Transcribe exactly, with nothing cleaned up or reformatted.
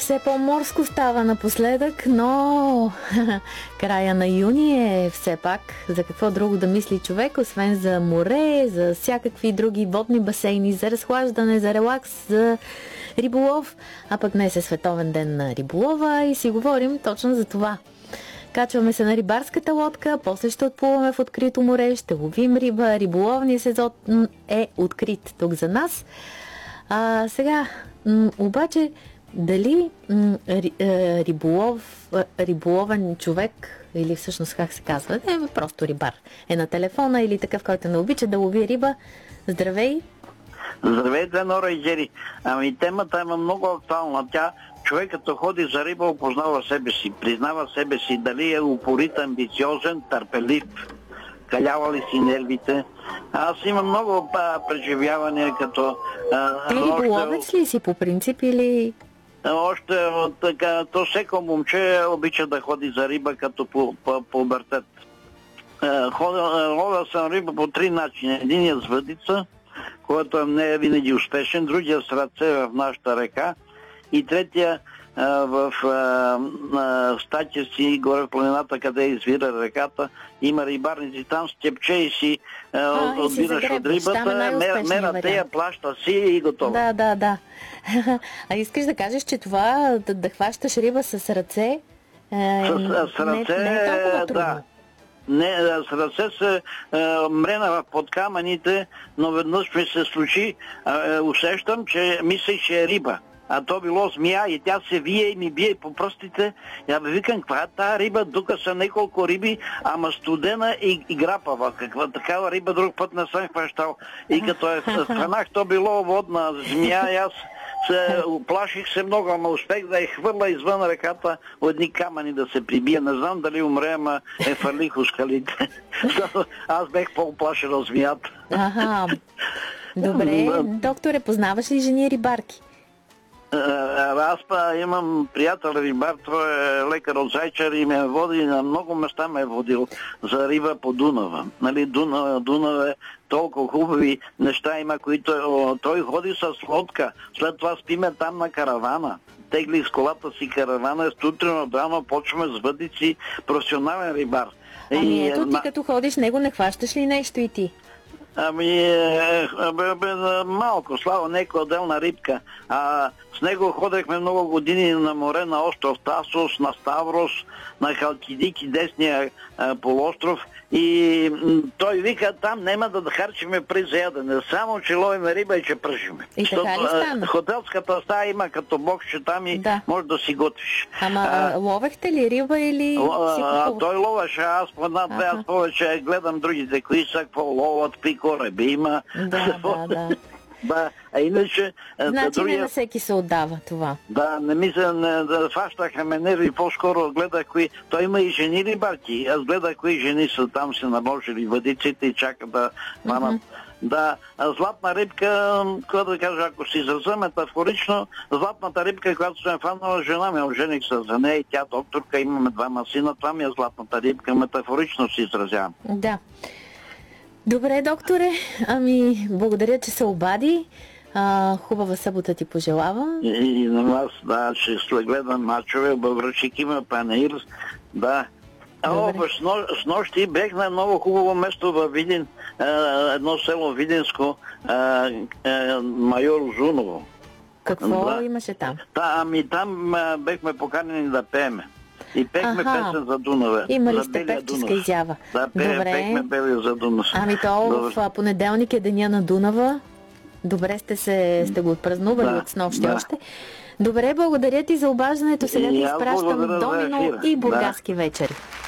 Все по-морско става напоследък, но края на юни е все пак за какво друго да мисли човек, освен за море, за всякакви други водни басейни, за разхлаждане, за релакс, за риболов. А пък днес е Световен ден на риболова и си говорим точно за това. Качваме се на рибарската лодка, после ще отплуваме в открито море, ще ловим риба, риболовният сезон е открит тук за нас. А сега, м- обаче, дали м- ри- е, риболов, е, риболовен човек, или всъщност как се казва, е просто рибар, е на телефона или такъв, който не обича да лови риба. Здравей! Здравейте, Нора и Жери. Ами темата е много актуална. Тя, човек като ходи за риба, опознава себе си, признава себе си, дали е упорит, амбициозен, търпелив, калява ли си нервите. Аз имам много а, преживявания като... А, Ти риболовец ли си по принцип или... Още от така, то всеко момче обича да ходи за риба като по, по, по обертет. Ходя съм риба по три начина. Единият с въдица, който не е винаги успешен, другия с ръце в нашата река и третия а, в а, статия си горе в планината, къде извира реката, има рибарници, там степче и си а, отбираш от рибата, мерата я плаща си и готово. Да, да, да. А искаш да кажеш, че това да, да хващаш риба с ръце е, с, с ръце, не, не е толкова трудно. Да. Не, с ръце се е, мрена под камъните, но веднъж ми се случи, е, усещам, че мислех, че е риба. А то било змия и тя се вие и ми бие по пръстите. Я бе викам, каква е тази риба? Тук са няколко риби, ама студена и, и грапава. Каква такава риба друг път не съм хващал. И като е хванах, то било водна змия и аз се оплаших се много, ама успех да я хвърля извън реката от едни камъни да се прибия. Не знам дали умре, ама е фърлих у скалите. Аз бех по-оплашен от змията. Ага. Добре, докторе, познаваш ли жени рибарки? Аз па имам приятел рибар, той е лекар от Зайчар и ме води, на много места ме е водил за риба по Дунава. Нали, Дунава, Дунава е толкова хубави неща има, които той ходи с лодка. След това спиме там на каравана. Тегли с колата си каравана, сутрин рано почваме с въдици, професионален рибар. Ами ето ти като ходиш него, не хващаш ли нещо и ти? Ами, е, бе, бе, малко, слава, нека отделна рибка. А, с него ходехме много години на море, на остров Тасос, на Ставрос, на Халкидики, десния а, полуостров. И м, той вика, там няма да харчиме при за ядене, само че ловиме риба и че пръжиме. И така ли стана? Хотелската стая има като боксче там и да. Може да си готвиш. Ама а, ловехте ли риба или а, си а, той ловеше, аз по една-две, аз повече гледам другите, кои са, какво ловат, какви кораби има. Да, да, да. Да, а иначе... Значи другия... не на всеки се отдава това. Да, не мисля, не, да фащаха ме нерви, по-скоро гледах кои... Той има и жени рибарки. Аз гледах кои жени са там, се наложили въдиците и чакат да хванат. Mm-hmm. Да, златна рибка, какво да кажа, ако си изразя метафорично, златната рибка, която съм фанала, жена ми, ожених се за нея и тя докторка, имаме двама сина, това ми е златната рибка, метафорично си изразявам. Да. Добре, докторе, ами благодаря, че се обади. А, хубава събота ти пожелавам. И, и на вас, да, ще гледам мачове, Бъвръчик има панаир, да. О, с, но, с нощи бех на много хубаво место във Видин, е, едно село Видинско, е, е, Майор Узуново. Какво да. Имаше там? Та, ами там е, бехме поканени да пееме. И пехме Аха. песен за Дунаве. Има ли сте певческа изява? Да, пе, Добре. пехме пели за Дунав. Ами то Добре. В понеделник е деня на Дунава. Добре сте, се, сте го отпразнували да, от снощи да. Още. Добре, благодаря ти за обаждането. Сега ти изпращам Домино и бургаски да. вечери.